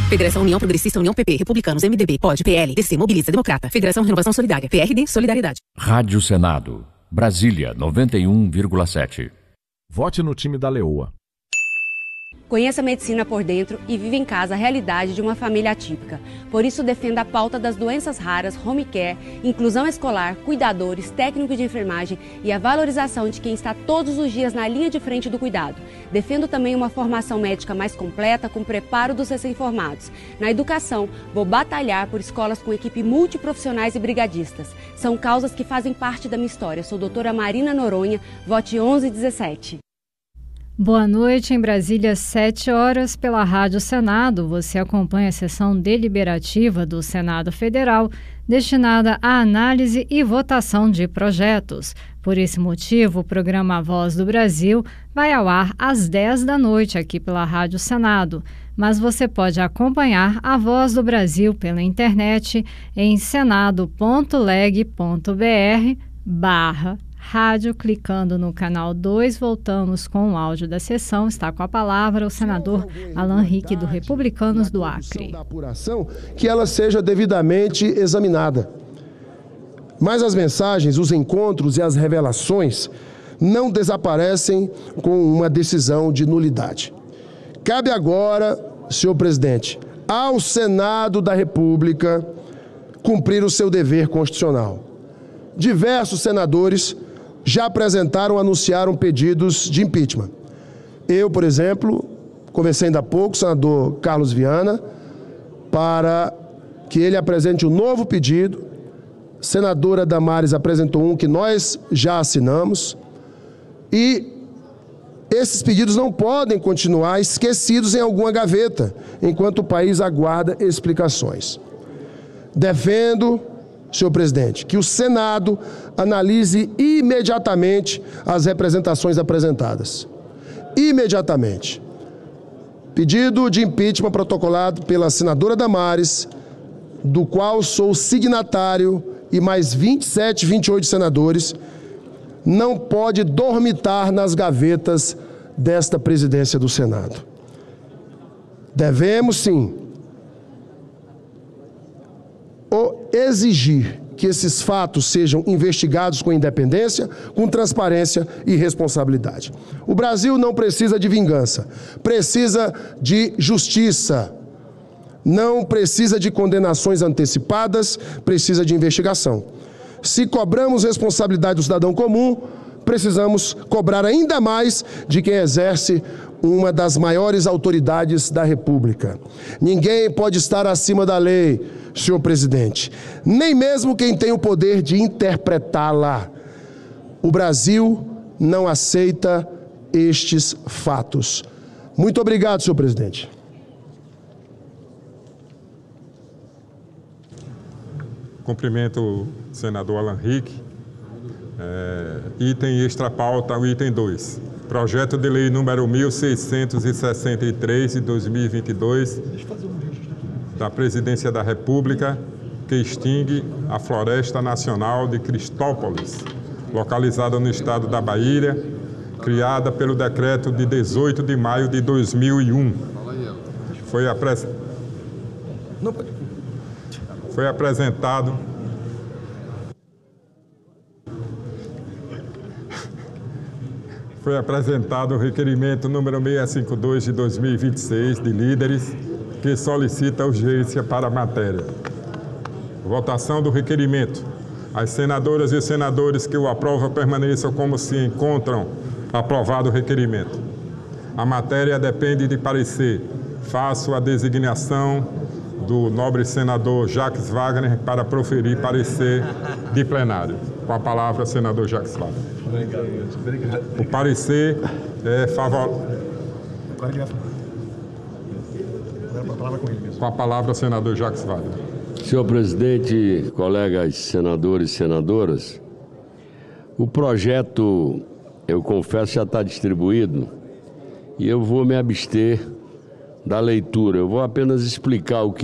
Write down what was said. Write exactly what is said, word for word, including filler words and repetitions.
Federação União Progressista, União P P, Republicanos, M D B, P O D, P L, D C, Mobiliza, Democrata. Federação Renovação Solidária, P R D, Solidariedade. Rádio Senado, Brasília, noventa e um vírgula sete. Vote no time da Leoa. Conheça a medicina por dentro e vive em casa a realidade de uma família atípica. Por isso, defenda a pauta das doenças raras, home care, inclusão escolar, cuidadores, técnicos de enfermagem e a valorização de quem está todos os dias na linha de frente do cuidado. Defendo também uma formação médica mais completa, com preparo dos recém-formados. Na educação, vou batalhar por escolas com equipe multiprofissionais e brigadistas. São causas que fazem parte da minha história. Sou doutora Marina Noronha, vote onze dezessete. Boa noite, em Brasília, sete horas, pela Rádio Senado. Você acompanha a sessão deliberativa do Senado Federal, destinada à análise e votação de projetos. Por esse motivo, o programa A Voz do Brasil vai ao ar às dez da noite aqui pela Rádio Senado. Mas você pode acompanhar A Voz do Brasil pela internet em senado ponto leg ponto br barra rádio, clicando no canal dois. Voltamos com o áudio da sessão. Está com a palavra o senador Alan Rick, do Republicanos do Acre. Da apuração, que ela seja devidamente examinada. Mas as mensagens, os encontros e as revelações não desaparecem com uma decisão de nulidade. Cabe agora, senhor presidente, ao Senado da República cumprir o seu dever constitucional. Diversos senadores já apresentaram, anunciaram pedidos de impeachment. Eu, por exemplo, conversei ainda há pouco, o senador Carlos Viana, para que ele apresente um novo pedido. A senadora Damares apresentou um que nós já assinamos. E esses pedidos não podem continuar esquecidos em alguma gaveta, enquanto o país aguarda explicações. Defendo, senhor presidente, que o Senado analise imediatamente as representações apresentadas. Imediatamente. Pedido de impeachment protocolado pela senadora Damares, do qual sou signatário, e mais vinte e sete, vinte e oito senadores, não pode dormitar nas gavetas desta presidência do Senado. Devemos, sim, exigir que esses fatos sejam investigados com independência, com transparência e responsabilidade. O Brasil não precisa de vingança, precisa de justiça. Não precisa de condenações antecipadas, precisa de investigação. Se cobramos responsabilidade do cidadão comum, precisamos cobrar ainda mais de quem exerce uma das maiores autoridades da República. Ninguém pode estar acima da lei, senhor presidente, nem mesmo quem tem o poder de interpretá-la. O Brasil não aceita estes fatos. Muito obrigado, senhor presidente. Cumprimento o senador Alan Rick. É, item extra pauta, o item dois. Projeto de lei número mil seiscentos e sessenta e três de dois mil e vinte e dois da Presidência da República, que extingue a Floresta Nacional de Cristópolis, localizada no estado da Bahia, criada pelo decreto de dezoito de maio de dois mil e um. Foi, apres... Foi apresentado Foi apresentado o requerimento número seiscentos e cinquenta e dois de dois mil e vinte e seis de líderes, que solicita urgência para a matéria. Votação do requerimento. As senadoras e senadores que o aprovam permaneçam como se encontram. Aprovado o requerimento. A matéria depende de parecer. Faço a designação do nobre senador Jacques Wagner para proferir parecer de plenário. Com a palavra, senador Jacques Wagner. Obrigado. Obrigado. O parecer é favorável. Com a palavra, senador Jacques Wagner. Senhor presidente, colegas senadores e senadoras, o projeto, eu confesso, já está distribuído e eu vou me abster da leitura. Eu vou apenas explicar o que